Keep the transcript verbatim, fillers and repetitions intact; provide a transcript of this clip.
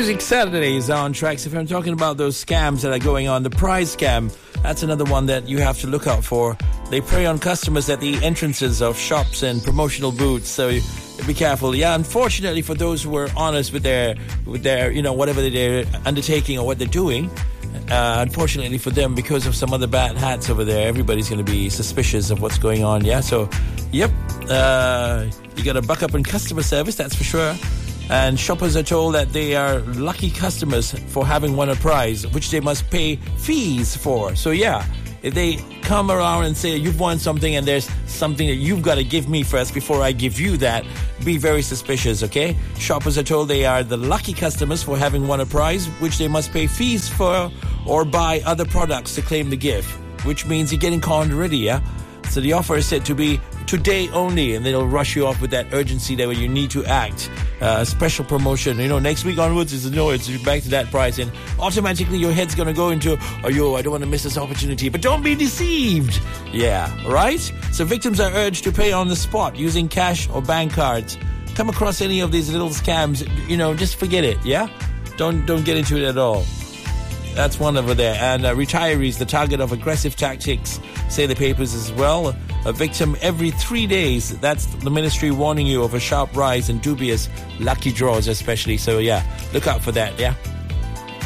Music Saturdays on Tracks. If I'm talking about those scams that are going on, the prize scam, that's another one that you have to look out for. They prey on customers at the entrances of shops and promotional booths, so you, be careful. Yeah, unfortunately for those who are honest with their, with their, you know, whatever they're undertaking or what they're doing, uh, unfortunately for them, because of some other bad hats over there, everybody's going to be suspicious of what's going on. Yeah, so, yep, uh, you got to buck up in customer service, that's for sure. And shoppers are told that they are lucky customers for having won a prize, which they must pay fees for. So yeah, if they come around and say you've won something and there's something that you've got to give me first before I give you that, be very suspicious, okay? Shoppers are told they are the lucky customers for having won a prize, which they must pay fees for or buy other products to claim the gift, which means you're getting conned already, yeah? So the offer is said to be today only, and they'll rush you off with that urgency that you need to act. Uh, special promotion, you know, next week onwards is no, it's back to that price, and automatically your head's gonna go into, oh, yo, I don't want to miss this opportunity. But don't be deceived. Yeah, right? So victims are urged to pay on the spot using cash or bank cards. Come across any of these little scams, you know, just forget it. Yeah, don't don't get into it at all. That's one over there. And uh, retirees, the target of aggressive tactics, say the papers as well. A victim every three days. That's the ministry warning you of a sharp rise in dubious lucky draws especially. So yeah, look out for that, yeah.